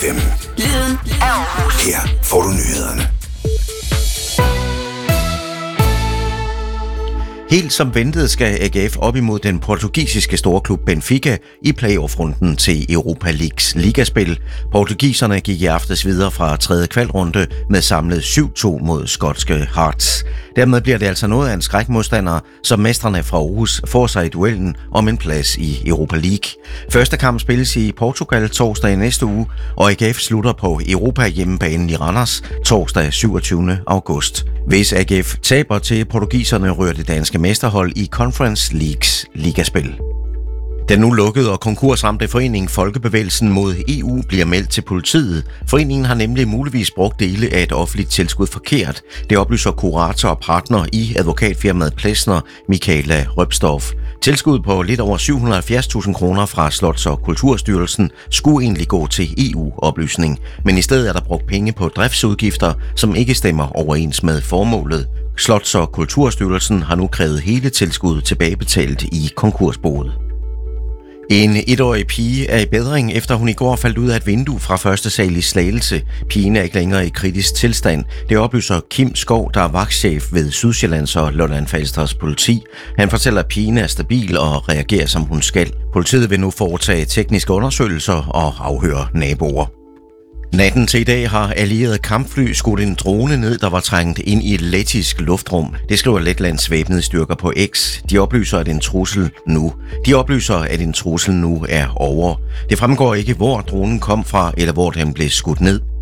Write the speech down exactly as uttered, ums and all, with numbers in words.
fem. Lyden af Aarhus. Her får du nyhederne. Helt som ventet skal A G F op imod den portugisiske storklub Benfica i playoff-runden til Europa Leagues ligaspil. Portugiserne gik i aftes videre fra tredje kvalrunde med samlet syv to mod skotske Hearts. Dermed bliver det altså noget af en skrækmodstander, som mestrene fra Aarhus får sig i duellen om en plads i Europa League. Første kamp spilles i Portugal torsdag i næste uge, og A G F slutter på Europa hjemmebanen i Randers torsdag syvogtyvende august. Hvis A G F taber til portugiserne, rører det danske mesterhold i Conference Leagues ligaspil. Den nu lukkede og konkursramte forening Folkebevægelsen mod E U bliver meldt til politiet. Foreningen har nemlig muligvis brugt dele af et offentligt tilskud forkert. Det oplyser kurator og partner i advokatfirmaet Plesner, Michaela Røbstorff. Tilskud på lidt over syv hundrede og halvfjerds tusind kroner fra Slots- og Kulturstyrelsen skulle egentlig gå til E U-oplysning, men i stedet er der brugt penge på driftsudgifter, som ikke stemmer overens med formålet. Slots- og Kulturstyrelsen har nu krævet hele tilskuddet tilbagebetalt i konkursboet. En etårig pige er i bedring, efter hun i går faldt ud af et vindue fra første sal i Slagelse. Pigen er ikke længere i kritisk tilstand. Det oplyser Kim Skov, der er vagtchef ved Sydsjællands og Lolland-Falsters politi. Han fortæller, at pigen er stabil og reagerer, som hun skal. Politiet vil nu foretage tekniske undersøgelser og afhøre naboer. Natten til i dag har allierede kampfly skudt en drone ned, der var trængt ind i et lettisk luftrum. Det skriver Letlands væbnede styrker på X. De oplyser, at en trussel nu. De oplyser, at en trussel nu er over. Det fremgår ikke, hvor dronen kom fra, eller hvor den blev skudt ned.